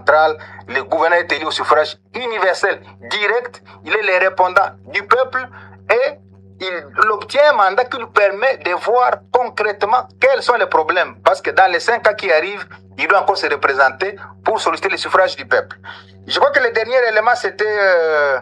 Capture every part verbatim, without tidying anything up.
Le gouverneur est élu au suffrage universel direct, il est le répondant du peuple et il obtient un mandat qui lui permet de voir concrètement quels sont les problèmes. Parce que dans les cinq ans qui arrivent, il doit encore se représenter pour solliciter le suffrage du peuple. Je crois que le dernier élément, c'était... Euh,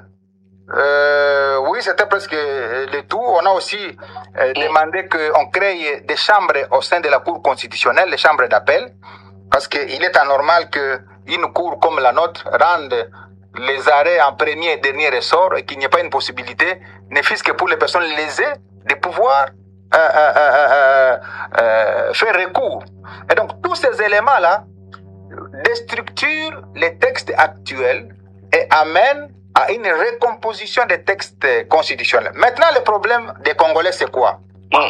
euh, oui, c'était presque le tout. On a aussi euh, demandé qu'on crée des chambres au sein de la Cour constitutionnelle, les chambres d'appel, parce qu'il est anormal qu'une cour comme la nôtre rende les arrêts en premier et dernier ressort et qu'il n'y ait pas une possibilité, ne fût-ce que pour les personnes lésées, de pouvoir euh, euh, euh, euh, faire recours. Et donc, tous ces éléments-là déstructurent les textes actuels et amènent à une recomposition des textes constitutionnels. Maintenant, le problème des Congolais, c'est quoi?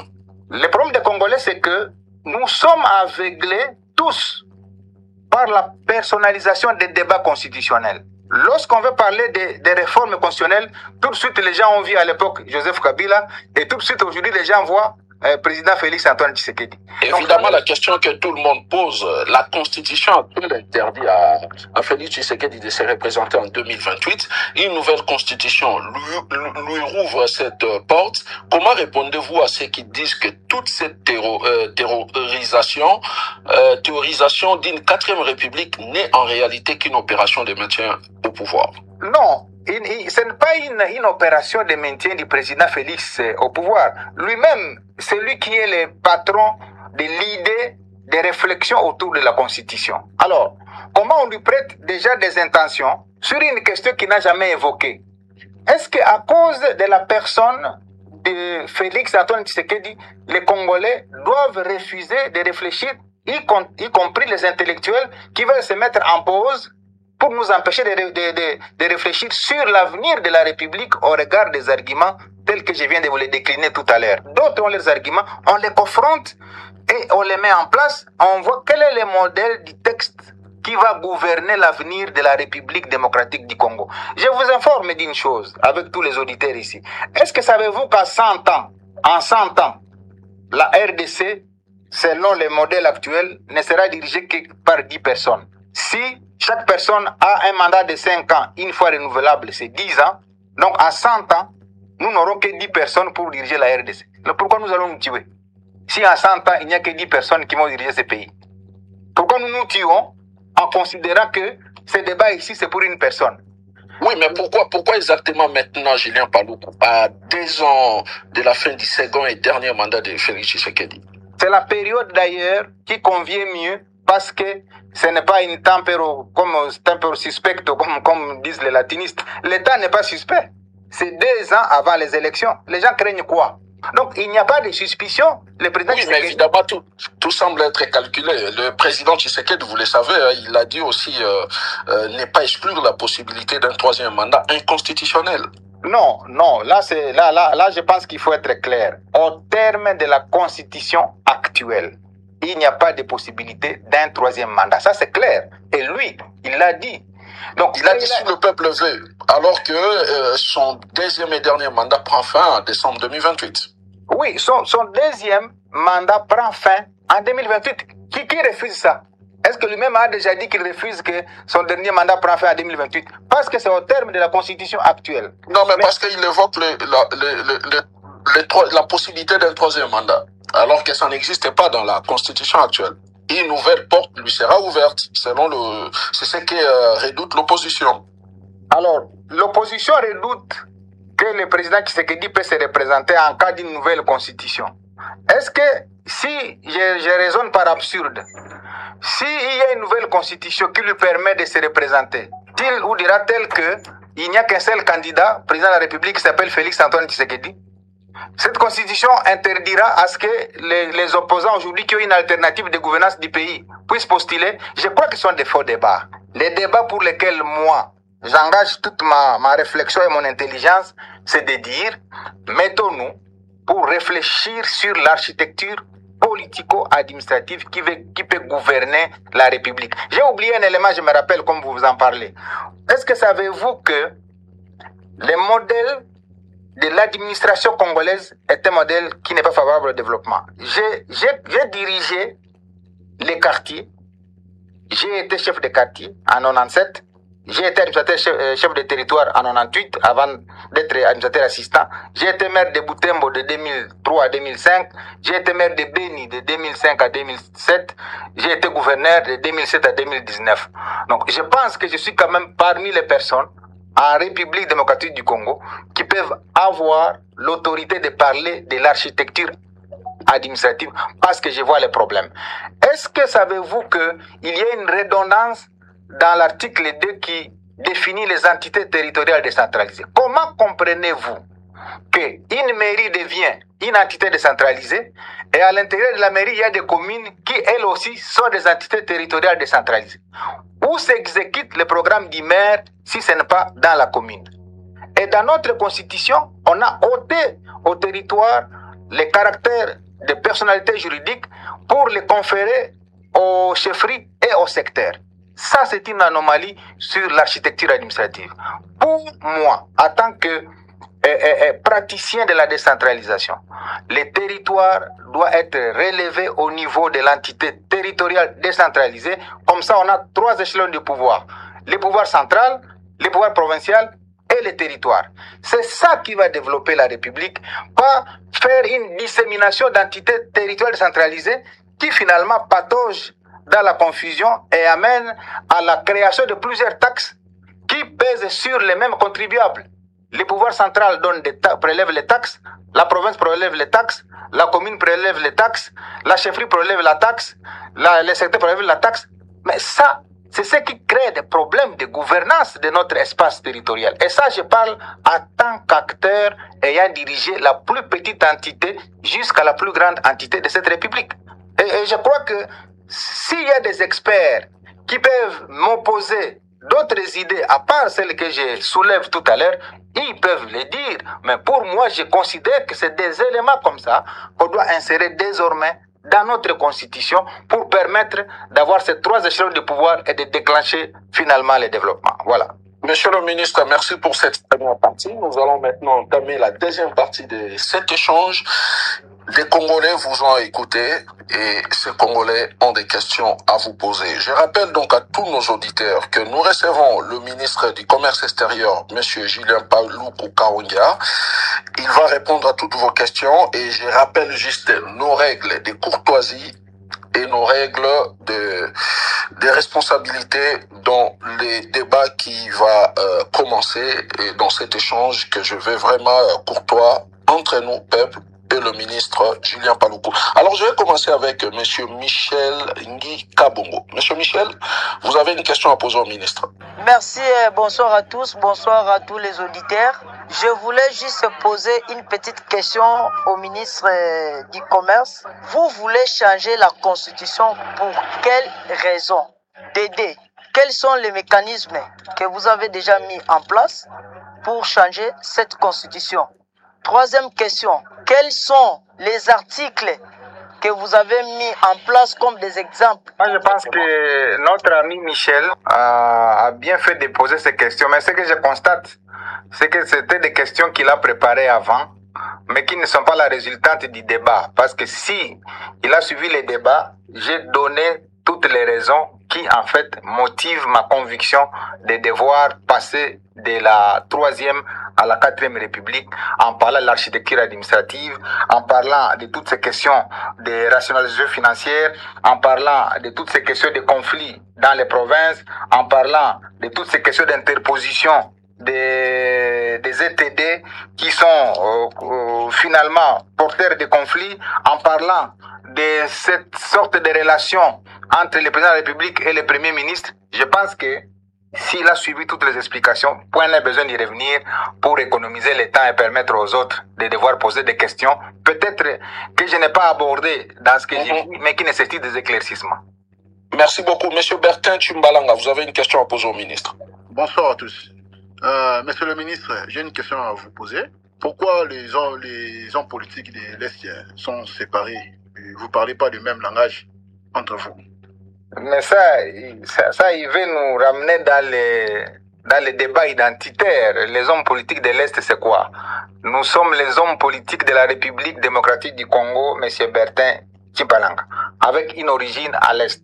Le problème des Congolais, c'est que nous sommes aveuglés tous par la personnalisation des débats constitutionnels. Lorsqu'on veut parler des, des réformes constitutionnelles, tout de suite les gens ont vu à l'époque Joseph Kabila et tout de suite aujourd'hui les gens voient euh, président Félix Antoine Tshisekedi. Évidemment, donc, la question que tout le monde pose, la constitution actuelle interdit à, à Félix Tshisekedi de se représenter en deux mille vingt-huit. Une nouvelle constitution lui, lui rouvre cette porte. Comment répondez-vous à ceux qui disent que toute cette terro, euh, terrorisation, euh, théorisation d'une quatrième république n'est en réalité qu'une opération de maintien au pouvoir? Non. Il, il, ce n'est pas une, une opération de maintien du président Félix au pouvoir. Lui-même, c'est lui qui est le patron de l'idée de réflexion autour de la Constitution. Alors, comment on lui prête déjà des intentions sur une question qu'il n'a jamais évoquée? Est-ce qu'à cause de la personne de Félix Antoine Tshisekedi, les Congolais doivent refuser de réfléchir, y, com y compris les intellectuels qui veulent se mettre en pause pour nous empêcher de, de, de, de réfléchir sur l'avenir de la République au regard des arguments tels que je viens de vous les décliner tout à l'heure. D'autres ont leurs arguments, on les confronte et on les met en place, on voit quel est le modèle du texte qui va gouverner l'avenir de la République démocratique du Congo. Je vous informe d'une chose, avec tous les auditeurs ici. Est-ce que savez-vous qu'à cent ans, en cent ans, la R D C, selon le modèle actuel, ne sera dirigée que par dix personnes? Si chaque personne a un mandat de cinq ans, une fois renouvelable, c'est dix ans. Donc, à cent ans, nous n'aurons que dix personnes pour diriger la R D C. Alors, pourquoi nous allons nous tuer? Si à cent ans, il n'y a que dix personnes qui vont diriger ce pays. Pourquoi nous nous tuons en considérant que ce débat ici, c'est pour une personne? Oui, mais pourquoi, pourquoi exactement maintenant, Julien Paluku, à deux ans de la fin du second et dernier mandat de Félix Tshisekedi? C'est la période d'ailleurs qui convient mieux parce que ce n'est pas une tempéro, comme tempéro suspecto, comme, comme disent les latinistes. L'État n'est pas suspect. C'est deux ans avant les élections. Les gens craignent quoi? Donc, il n'y a pas de suspicion. Le président oui, mais évidemment, tout, tout semble être calculé. Le président Tshisekedi, vous le savez, il a dit aussi euh, euh, ne pas exclure la possibilité d'un troisième mandat inconstitutionnel. Non, non, là, c'est, là, là, là, je pense qu'il faut être clair. Au terme de la constitution actuelle, il n'y a pas de possibilité d'un troisième mandat. Ça, c'est clair. Et lui, il l'a dit. Donc, il a dit si le peuple veut, alors que euh, son deuxième et dernier mandat prend fin en décembre deux mille vingt-huit. Oui, son, son deuxième mandat prend fin en deux mille vingt-huit. Qui, qui refuse ça? Est-ce que lui-même a déjà dit qu'il refuse que son dernier mandat prend fin en deux mille vingt-huit? Parce que c'est au terme de la constitution actuelle. Non, mais, mais... parce qu'il évoque le, la, le, le, le, le, la possibilité d'un troisième mandat, alors que ça n'existe pas dans la constitution actuelle. Une nouvelle porte lui sera ouverte, selon le, c'est ce que euh, redoute l'opposition. Alors, l'opposition redoute que le président Tshisekedi peut se représenter en cas d'une nouvelle constitution. Est-ce que, si je, je raisonne par absurde, s'il y a une nouvelle constitution qui lui permet de se représenter, il ou dira-t-elle qu'il n'y a qu'un seul candidat, président de la République, qui s'appelle Félix Antoine Tshisekedi? Cette constitution interdira à ce que les, les opposants aujourd'hui qui ont une alternative de gouvernance du pays puissent postuler. Je crois que ce sont des faux débats. Les débats pour lesquels moi, j'engage toute ma, ma réflexion et mon intelligence, c'est de dire, mettons-nous pour réfléchir sur l'architecture politico-administrative qui, qui peut gouverner la République. J'ai oublié un élément, je me rappelle comme vous vous en parlez. Est-ce que savez-vous que le modèle de l'administration congolaise est un modèle qui n'est pas favorable au développement? J'ai dirigé les quartiers J'ai été chef de quartier en quatre-vingt-dix-sept. J'ai été administrateur chef, chef de territoire en quatre-vingt-dix-huit avant d'être administrateur assistant. J'ai été maire de Butembo de deux mille trois à deux mille cinq. J'ai été maire de Beni de deux mille cinq à deux mille sept. J'ai été gouverneur de deux mille sept à deux mille dix-neuf. Donc je pense que je suis quand même parmi les personnes en République démocratique du Congo qui peuvent avoir l'autorité de parler de l'architecture administrative parce que je vois les problèmes. Est-ce que savez-vous qu'il y a une redondance dans l'article deux qui définit les entités territoriales décentralisées? Comment comprenez-vous qu'une mairie devient une entité décentralisée et à l'intérieur de la mairie, il y a des communes qui, elles aussi, sont des entités territoriales décentralisées? Où s'exécute le programme du maire si ce n'est pas dans la commune? Et dans notre constitution, on a ôté au territoire les caractères de personnalité juridique pour les conférer aux chefferies et aux secteurs. Ça, c'est une anomalie sur l'architecture administrative. Pour moi, en tant que eh, eh, praticien de la décentralisation, les territoires doivent être relevés au niveau de l'entité territoriale décentralisée. Comme ça, on a trois échelons de pouvoir. Le pouvoir central, le pouvoir provincial et les territoires. C'est ça qui va développer la République, pas faire une dissémination d'entités territoriales décentralisées qui finalement patauge dans la confusion et amène à la création de plusieurs taxes qui pèsent sur les mêmes contribuables. Le pouvoir central donne des prélève les taxes, la province prélève les taxes, la commune prélève les taxes, la chefferie prélève la taxe, la, les secteurs prélèvent la taxe. Mais ça, c'est ce qui crée des problèmes de gouvernance de notre espace territorial. Et ça, je parle en tant qu'acteur ayant dirigé la plus petite entité jusqu'à la plus grande entité de cette République. Et, et je crois que s'il y a des experts qui peuvent m'opposer d'autres idées, à part celles que je soulève tout à l'heure, ils peuvent le dire. Mais pour moi, je considère que c'est des éléments comme ça qu'on doit insérer désormais dans notre constitution pour permettre d'avoir ces trois échelons de pouvoir et de déclencher finalement le développement. Voilà. Monsieur le ministre, merci pour cette première partie. Nous allons maintenant entamer la deuxième partie de cet échange. Les Congolais vous ont écouté et ces Congolais ont des questions à vous poser. Je rappelle donc à tous nos auditeurs que nous recevons le ministre du Commerce extérieur, Monsieur Julien Paluku Kahongya. Il va répondre à toutes vos questions et je rappelle juste nos règles de courtoisie et nos règles de, de responsabilité dans les débats qui va euh, commencer et dans cet échange que je vais vraiment euh, courtois entre nous, peuple, et le ministre Julien Paluku. Alors, je vais commencer avec Monsieur Michel Ngi Kabongo. Monsieur Michel, vous avez une question à poser au ministre. Merci, bonsoir à tous, bonsoir à tous les auditeurs. Je voulais juste poser une petite question au ministre du Commerce. Vous voulez changer la Constitution pour quelles raisons? D'aider. Quels sont les mécanismes que vous avez déjà mis en place pour changer cette Constitution? Troisième question, quels sont les articles que vous avez mis en place comme des exemples? Moi, je pense que notre ami Michel a, a bien fait de poser ces questions, mais ce que je constate, c'est que c'était des questions qu'il a préparées avant, mais qui ne sont pas la résultante du débat. Parce que si il a suivi les débats, j'ai donné toutes les raisons qui, en fait, motivent ma conviction de devoir passer de la troisième à la quatrième République, en parlant de l'architecture administrative, en parlant de toutes ces questions de rationalisation financière, en parlant de toutes ces questions de conflits dans les provinces, en parlant de toutes ces questions d'interposition des, des Z T D qui sont euh, euh, finalement porteurs de conflits, en parlant de cette sorte de relation entre le président de la République et le Premier ministre. Je pense que s'il a suivi toutes les explications, point n'a besoin d'y revenir pour économiser le temps et permettre aux autres de devoir poser des questions, peut-être que je n'ai pas abordé dans ce que mm-hmm. j'ai dit, mais qui nécessitent des éclaircissements. Merci beaucoup. Monsieur Bertin Chimbalanga, vous avez une question à poser au ministre. Bonsoir à tous. Euh, monsieur le ministre, j'ai une question à vous poser. Pourquoi les hommes, les hommes politiques de l'Est sont séparés? Vous ne parlez pas du même langage entre vous. Mais ça, ça, ça, il veut nous ramener dans les, dans les débats identitaires. Les hommes politiques de l'Est, c'est quoi? Nous sommes les hommes politiques de la République démocratique du Congo, monsieur Bertin Chimbalanga, avec une origine à l'Est.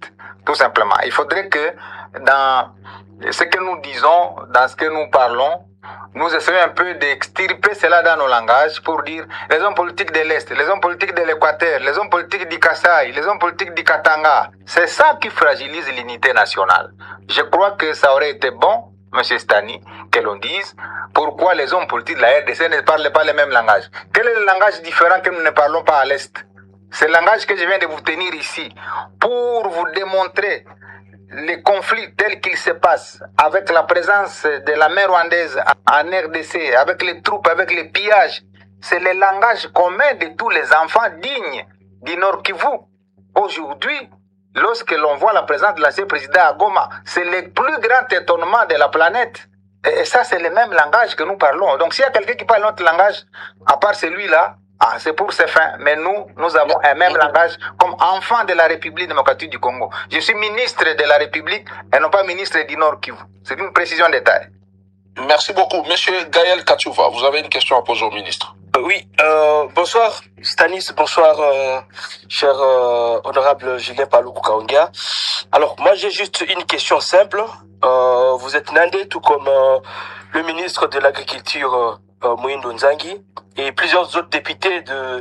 tout simplement. Il faudrait que dans ce que nous disons, dans ce que nous parlons, nous essayons un peu d'extirper cela dans nos langages pour dire les hommes politiques de l'Est, les hommes politiques de l'Équateur, les hommes politiques du Kasaï, les hommes politiques du Katanga. C'est ça qui fragilise l'unité nationale. Je crois que ça aurait été bon, M. Stani, que l'on dise pourquoi les hommes politiques de la R D C ne parlent pas le même langage. Quel est le langage différent que nous ne parlons pas à l'Est? C'est le langage que je viens de vous tenir ici pour vous démontrer les conflits tels qu'ils se passent avec la présence de l'armée rwandaise en R D C, avec les troupes, avec les pillages. C'est le langage commun de tous les enfants dignes du Nord Kivu. Aujourd'hui, lorsque l'on voit la présence de l'ancien président à Goma, c'est le plus grand étonnement de la planète. Et ça, c'est le même langage que nous parlons. Donc, s'il y a quelqu'un qui parle notre langage, à part celui-là, ah, c'est pour ses fins. Mais nous, nous avons un même langage comme enfants de la République démocratique du Congo. Je suis ministre de la République et non pas ministre du Nord Kivu. C'est une précision de taille. Merci beaucoup. Monsieur Gaël Kachouva, vous avez une question à poser au ministre. Euh, oui, euh, bonsoir Stanis, bonsoir euh, cher euh, honorable Julien Paluku Kaongia. Alors, moi j'ai juste une question simple. Euh, vous êtes Nandé, tout comme euh, le ministre de l'Agriculture euh, Moïndo Nzangi et plusieurs autres députés de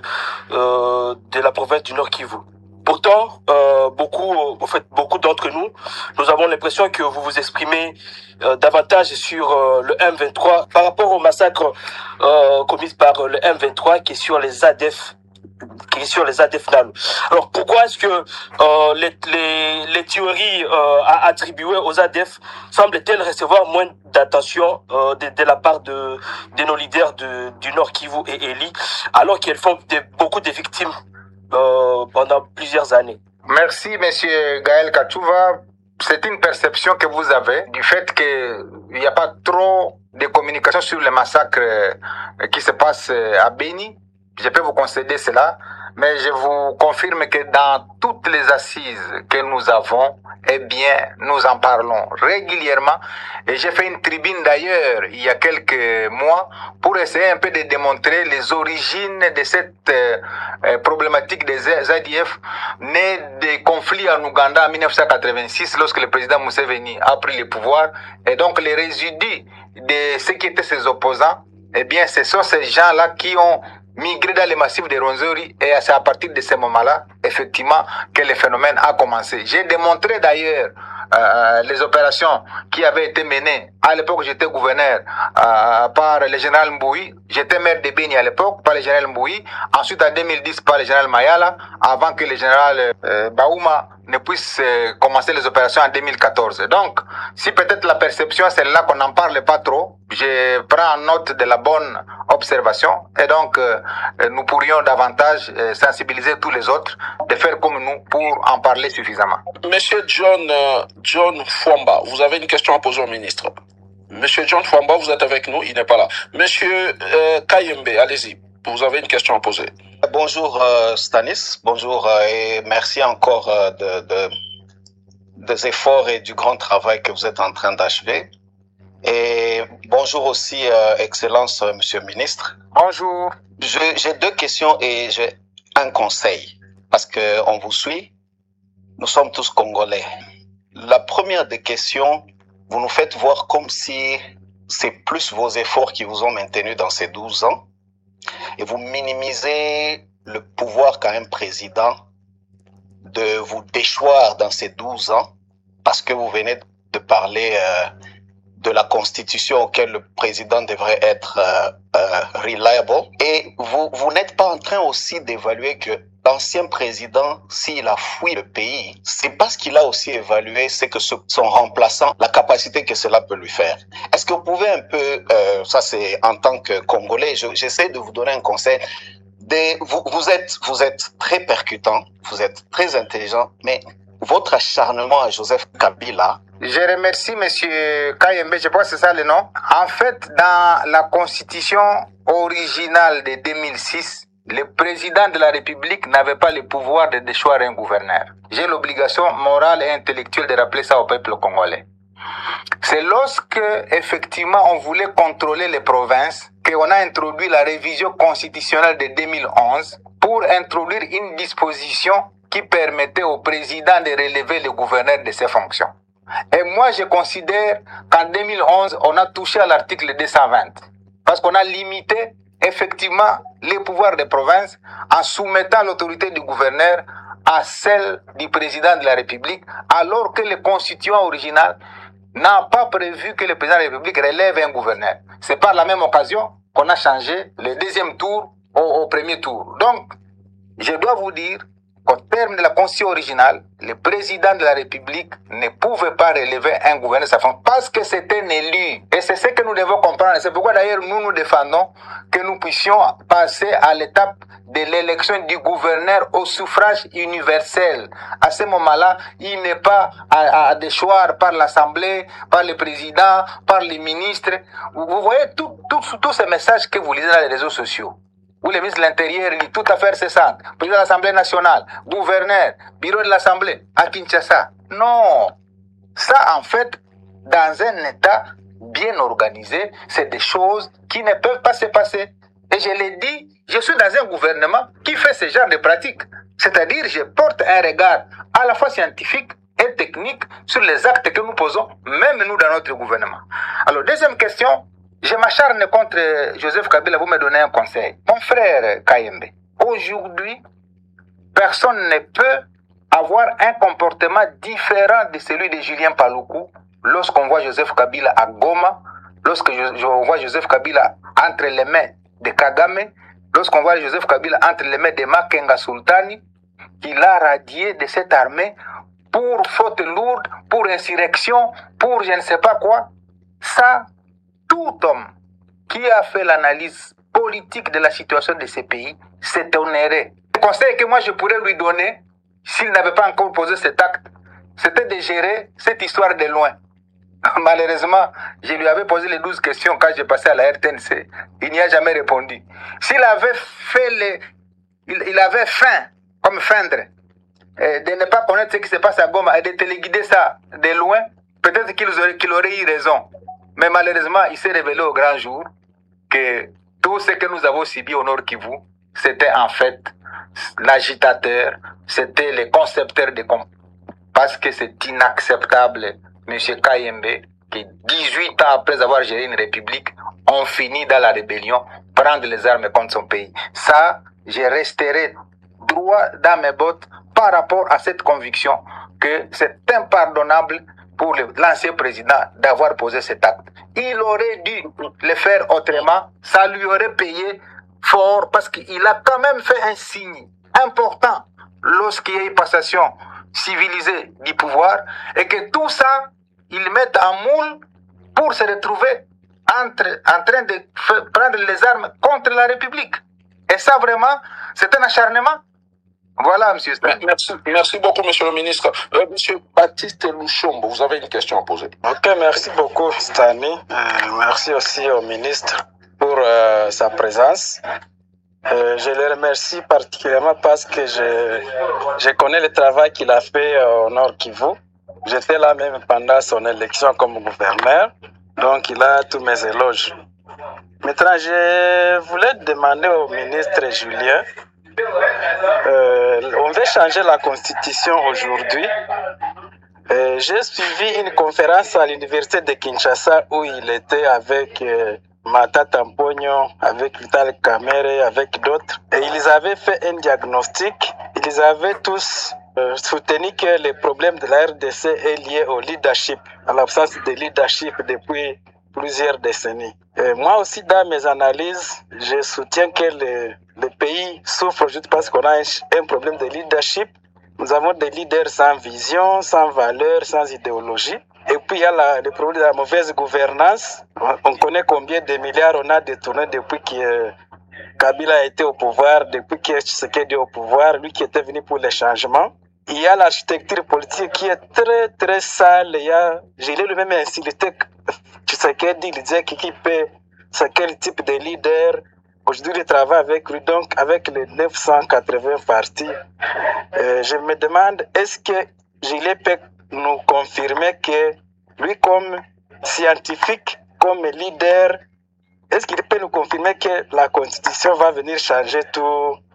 euh, de la province du Nord Kivu. Pourtant, euh, beaucoup, en fait, beaucoup d'entre nous, nous avons l'impression que vous vous exprimez euh, davantage sur euh, le M vingt-trois par rapport au massacre euh, commis par le M vingt-trois qui est sur les A D F, qui est sur les A D F Nalu. Alors pourquoi est-ce que euh, les, les, les théories euh, attribuées aux A D F semblent-elles recevoir moins d'attention euh, de, de la part de, de nos leaders de, du Nord Kivu et Eli, alors qu'elles font de, beaucoup de victimes Euh, pendant plusieurs années. Merci, monsieur Gaël Kachouva. C'est une perception que vous avez du fait qu'il n'y a pas trop de communication sur le massacre qui se passe à Beni. Je peux vous concéder cela, mais je vous confirme que dans toutes les assises que nous avons, eh bien, nous en parlons régulièrement. Et j'ai fait une tribune d'ailleurs il y a quelques mois pour essayer un peu de démontrer les origines de cette euh, problématique des A D F née des conflits en Ouganda en mille neuf cent quatre-vingt-six lorsque le président Museveni a pris le pouvoir. Et donc les résidus de ce qui étaient ses opposants, eh bien, ce sont ces gens-là qui ont migré dans les massifs de Rwenzori et c'est à partir de ce moment-là, effectivement, que le phénomène a commencé. J'ai démontré d'ailleurs euh, les opérations qui avaient été menées. À l'époque, j'étais gouverneur euh, par le général Mbouyi. J'étais maire de Beni à l'époque par le général Mbouyi. Ensuite, en deux mille dix, par le général Mayala, avant que le général euh, Baouma ne puisse euh, commencer les opérations en deux mille quatorze. Donc, si peut-être la perception, c'est là qu'on n'en parle pas trop, je prends note de la bonne observation et donc euh, nous pourrions davantage euh, sensibiliser tous les autres de faire comme nous pour en parler suffisamment. Monsieur John, euh, John Fwamba, vous avez une question à poser au ministre. Monsieur John Fwamba, vous êtes avec nous, il n'est pas là. Monsieur euh, Kayembe, allez-y, vous avez une question à poser. Bonjour euh, Stanis, bonjour euh, et merci encore euh, de, de, des efforts et du grand travail que vous êtes en train d'achever. Et bonjour aussi, euh, Excellence, euh, Monsieur le Ministre. Bonjour. J'ai deux questions et j'ai un conseil, parce que on vous suit. Nous sommes tous Congolais. La première des questions, vous nous faites voir comme si c'est plus vos efforts qui vous ont maintenu dans ces douze ans, et vous minimisez le pouvoir qu'a un président de vous déchoir dans ces douze ans, parce que vous venez de parler euh, de la constitution auquel le président devrait être euh, euh, reliable. Et vous, vous n'êtes pas en train aussi d'évaluer que l'ancien président, s'il a fui le pays, c'est parce qu'il a aussi évalué ce que ce, son remplaçant, la capacité que cela peut lui faire. Est-ce que vous pouvez un peu, euh, ça c'est en tant que Congolais, je, j'essaie de vous donner un conseil. Des, vous, vous êtes, vous êtes très percutant, vous êtes très intelligent, mais votre acharnement à Joseph Kabila. Je remercie monsieur Kayembe, je pense que c'est ça le nom. En fait, dans la constitution originale de deux mille six, le président de la République n'avait pas le pouvoir de déchoir un gouverneur. J'ai l'obligation morale et intellectuelle de rappeler ça au peuple congolais. C'est lorsque, effectivement, on voulait contrôler les provinces qu'on a introduit la révision constitutionnelle de deux mille onze pour introduire une disposition qui permettait au président de relever le gouverneur de ses fonctions. Et moi, je considère qu'en deux mille onze, on a touché à l'article deux cent vingt. Parce qu'on a limité effectivement les pouvoirs des provinces en soumettant l'autorité du gouverneur à celle du président de la République, alors que le constituant original n'a pas prévu que le président de la République relève un gouverneur. C'est par la même occasion qu'on a changé le deuxième tour au, au premier tour. Donc, je dois vous dire qu'au terme de la constitution originale, le président de la République ne pouvait pas relever un gouverneur de sa fonction parce que c'était un élu. Et c'est ce que nous devons comprendre. C'est pourquoi d'ailleurs nous nous défendons que nous puissions passer à l'étape de l'élection du gouverneur au suffrage universel. À ce moment-là, il n'est pas à, à déchoir par l'Assemblée, par le président, par les ministres. Vous voyez tous ces messages que vous lisez dans les réseaux sociaux, où le ministre de l'Intérieur dit toute affaire cessante, président de l'Assemblée nationale, gouverneur, bureau de l'Assemblée, à Kinshasa. Non. Ça, en fait, dans un État bien organisé, c'est des choses qui ne peuvent pas se passer. Et je l'ai dit, je suis dans un gouvernement qui fait ce genre de pratiques. C'est-à-dire, je porte un regard à la fois scientifique et technique sur les actes que nous posons, même nous dans notre gouvernement. Alors, deuxième question, je m'acharne contre Joseph Kabila, vous me donnez un conseil. Mon frère Kayembe, aujourd'hui, personne ne peut avoir un comportement différent de celui de Julien Paluku lorsqu'on voit Joseph Kabila à Goma, lorsque je, je vois Joseph Kabila entre les mains de Kagame, lorsqu'on voit Joseph Kabila entre les mains de Makenga Sultani, il a radié de cette armée pour faute lourde, pour insurrection, pour je ne sais pas quoi. Ça, tout homme qui a fait l'analyse politique de la situation de ces pays s'étonnerait. Le conseil que moi je pourrais lui donner, s'il n'avait pas encore posé cet acte, c'était de gérer cette histoire de loin. Malheureusement, je lui avais posé les douze questions quand j'ai passé à la R T N C. Il n'y a jamais répondu. S'il avait fait les... Il, il avait faim, comme feindre, de ne pas connaître ce qui se passe à Goma et de téléguider ça de loin, peut-être qu'il aurait, qu'il aurait eu raison. Mais malheureusement, il s'est révélé au grand jour que tout ce que nous avons subi au Nord Kivu, c'était en fait l'agitateur, c'était le concepteur de complots. Parce que c'est inacceptable, M. Kayembe, que dix-huit ans après avoir géré une république, on finit dans la rébellion, prendre les armes contre son pays. Ça, je resterai droit dans mes bottes par rapport à cette conviction que c'est impardonnable pour l'ancien président d'avoir posé cet acte. Il aurait dû le faire autrement, ça lui aurait payé fort parce qu'il a quand même fait un signe important lorsqu'il y a eu passation civilisée du pouvoir et que tout ça, ils mettent en moule pour se retrouver entre, en train de faire, prendre les armes contre la République. Et ça vraiment, c'est un acharnement. Voilà, monsieur Stan. Merci, merci beaucoup, monsieur le ministre. Euh, monsieur Baptiste Louchombo, vous avez une question à poser. Ok, merci beaucoup, Stani. Euh, merci aussi au ministre pour euh, sa présence. Euh, je le remercie particulièrement parce que je, je connais le travail qu'il a fait au Nord Kivu. J'étais là même pendant son élection comme gouverneur, donc il a tous mes éloges. Maintenant, je voulais demander au ministre Julien, euh, on veut changer la constitution aujourd'hui. Euh, j'ai suivi une conférence à l'université de Kinshasa où il était avec euh, Mata Tampogno, avec Vital Kamerhe, avec d'autres. Et ils avaient fait un diagnostic. Ils avaient tous euh, soutenu que le problème de la R D C est lié au leadership, à l'absence de leadership depuis plusieurs décennies. Et moi aussi, dans mes analyses, je soutiens que le, le pays souffre juste parce qu'on a un, un problème de leadership. Nous avons des leaders sans vision, sans valeur, sans idéologie. Et puis il y a la, le problème de la mauvaise gouvernance. On, on connaît combien de milliards on a détournés depuis que euh, Kabila a été au pouvoir, depuis que Tshisekedi est au pouvoir, lui qui était venu pour les changements. Il y a l'architecture politique qui est très très sale. Il y a, je l'ai lui-même insulté. Tshisekedi, il disait qui peut, c'est quel type de leader. Aujourd'hui, je travaille avec lui, donc avec les neuf cent quatre-vingts partis. Euh, je me demande, est-ce que Gilles peut nous confirmer que lui, comme scientifique, comme leader, est-ce qu'il peut nous confirmer que la Constitution va venir changer tout,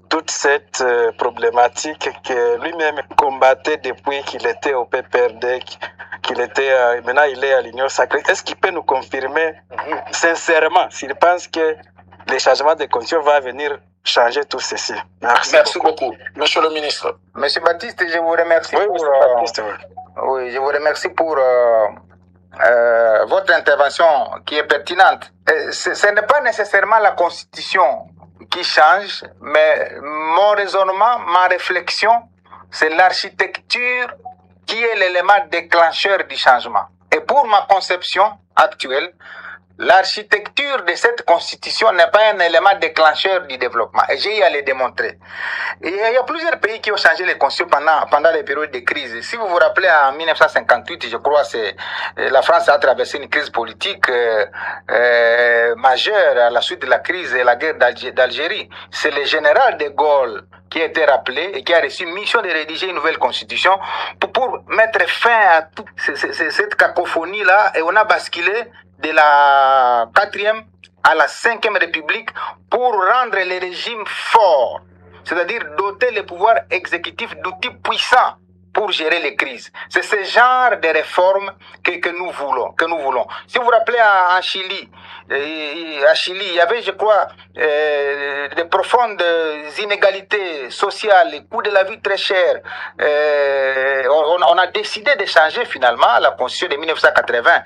toute cette euh, problématique que lui-même combattait depuis qu'il était au P P R D, qu'il était, euh, maintenant il est à l'Union sacrée. Est-ce qu'il peut nous confirmer sincèrement s'il pense que les changements de constitution vont venir changer tout ceci? Merci, Merci beaucoup. beaucoup. Monsieur le ministre. Monsieur Baptiste, je vous remercie Oui, pour, monsieur euh, Baptiste, oui. oui, je vous remercie pour euh, euh, votre intervention qui est pertinente. Et ce ce n'est pas nécessairement la Constitution qui change, mais mon raisonnement, ma réflexion, c'est l'architecture qui est l'élément déclencheur du changement. Et pour ma conception actuelle, l'architecture de cette constitution n'est pas un élément déclencheur du développement. Et j'ai eu à le démontrer. Et il y a plusieurs pays qui ont changé les constitutions pendant, pendant les périodes de crise. Si vous vous rappelez, en mille neuf cent cinquante-huit, je crois, c'est, la France a traversé une crise politique euh, euh, majeure à la suite de la crise et la guerre d'Algérie. C'est le général de Gaulle qui a été rappelé et qui a reçu mission de rédiger une nouvelle constitution pour, pour mettre fin à toute cette cacophonie-là. Et on a basculé de la quatrième à la cinquième république pour rendre les régimes forts, c'est-à-dire doter le pouvoir exécutif d'outils puissants pour gérer les crises. C'est ce genre de réformes que, que nous voulons, que nous voulons. Si vous vous rappelez en Chili, à Chili, il y avait, je crois, euh, de profondes inégalités sociales, les coûts de la vie très chers. Euh, on, on a décidé de changer finalement la constitution de mille neuf cent quatre-vingts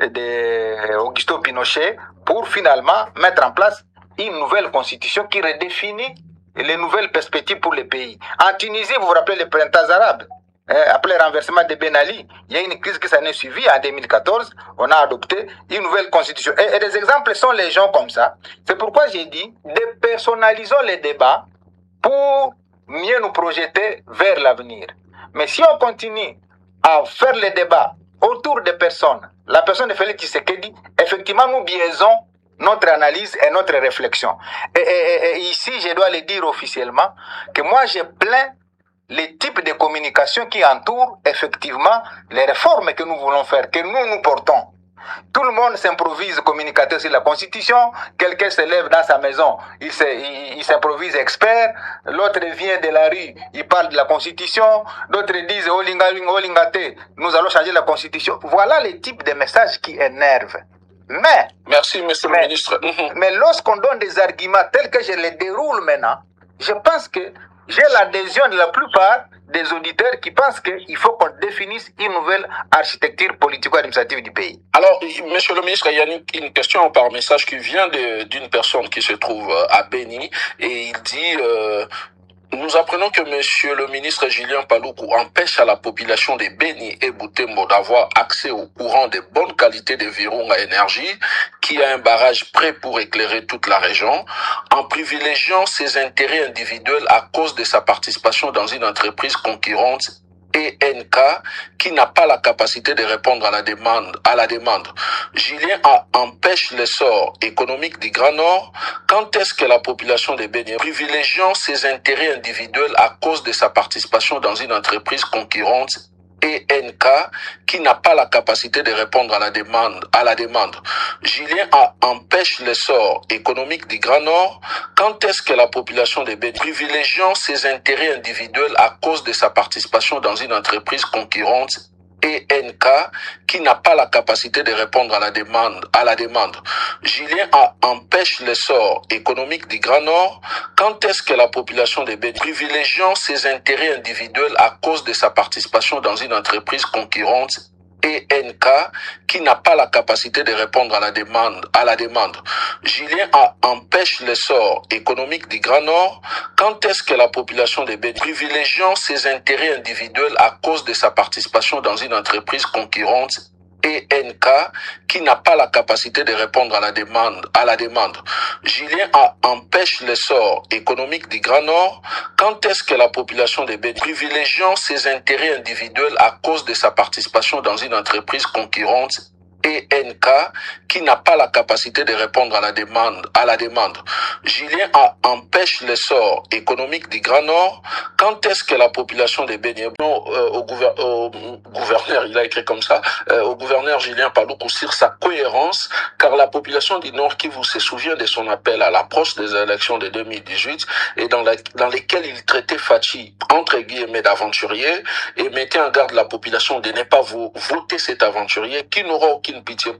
d'Augusto Pinochet pour finalement mettre en place une nouvelle constitution qui redéfinit les nouvelles perspectives pour le pays. En Tunisie, vous vous rappelez le printemps arabe. Après le renversement de Ben Ali, il y a une crise qui s'en est suivie en deux mille quatorze. On a adopté une nouvelle constitution. Et, et des exemples sont les gens comme ça. C'est pourquoi j'ai dit, dépersonnalisons les débats pour mieux nous projeter vers l'avenir. Mais si on continue à faire les débats autour des personnes, la personne de Félix Tshisekedi, effectivement, nous biaisons notre analyse et notre réflexion. Et, et, et ici, je dois le dire officiellement, que moi, j'ai plein les types de communication qui entourent effectivement les réformes que nous voulons faire, que nous nous portons. Tout le monde s'improvise communicateur sur la Constitution, quelqu'un se lève dans sa maison, il s'improvise expert, l'autre vient de la rue, il parle de la Constitution, d'autres disent oh lingaling, oh lingate, nous allons changer la Constitution. Voilà les types de messages qui énervent. Mais, merci, monsieur mais, le ministre. Mais lorsqu'on donne des arguments tels que je les déroule maintenant, je pense que j'ai l'adhésion de la plupart des auditeurs qui pensent qu'il faut qu'on définisse une nouvelle architecture politico-administrative du pays. Alors, monsieur le ministre, il y a une, une question par message qui vient d'une personne qui se trouve à Béni et il dit... Euh, Nous apprenons que monsieur le ministre Julien Paluku empêche à la population de Béni et Butembo d'avoir accès au courant de bonne qualité de Virunga Énergie, qui a un barrage prêt pour éclairer toute la région, en privilégiant ses intérêts individuels à cause de sa participation dans une entreprise concurrente E N K qui n'a pas la capacité de répondre à la demande. À la demande. Julien a, empêche l'essor économique du Grand Nord. Quand est-ce que la population de Béni, privilégiant ses intérêts individuels à cause de sa participation dans une entreprise concurrente E N K qui n'a pas la capacité de répondre à la demande. À la demande. Julien a, empêche l'essor économique du Grand Nord. Quand est-ce que la population de Béni, privilégiant ses intérêts individuels à cause de sa participation dans une entreprise concurrente E N K qui n'a pas la capacité de répondre à la demande. À la demande. Julien a, empêche l'essor économique du Grand Nord. Quand est-ce que la population de Béni, privilégiant ses intérêts individuels à cause de sa participation dans une entreprise concurrente E N K qui n'a pas la capacité de répondre à la demande. À la demande. Julien a, empêche l'essor économique du Grand Nord. Quand est-ce que la population de Béni, privilégiant ses intérêts individuels à cause de sa participation dans une entreprise concurrente E N K qui n'a pas la capacité de répondre à la demande. À la demande. Julien a, empêche l'essor économique du Grand Nord. Quand est-ce que la population de Béni, privilégiant ses intérêts individuels à cause de sa participation dans une entreprise concurrente E N K qui n'a pas la capacité de répondre à la demande. À la demande. Julien a, empêche l'essor économique du Grand Nord. Quand est-ce que la population de Beni, non, euh, au, gouver, au gouverneur, il a écrit comme ça, euh, au gouverneur Julien Paluku sur sa cohérence, car la population du Nord Kivu se souvient de son appel à l'approche des élections de deux mille dix-huit et dans, la, dans lesquelles il traitait Fachi entre guillemets d'aventurier et mettait en garde la population de ne pas vo voter cet aventurier qui n'aura aucune pitié